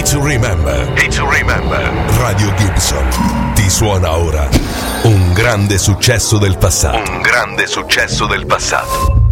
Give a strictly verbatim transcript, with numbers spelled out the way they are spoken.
to remember. Hit to remember. Radio Gibson ti suona ora un grande successo del passato. Un grande successo del passato.